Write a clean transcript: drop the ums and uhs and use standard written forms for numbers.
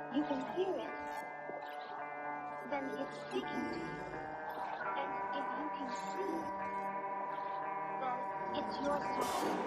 You can hear it. Then it's speaking to you. And if you can see, then it's your soul.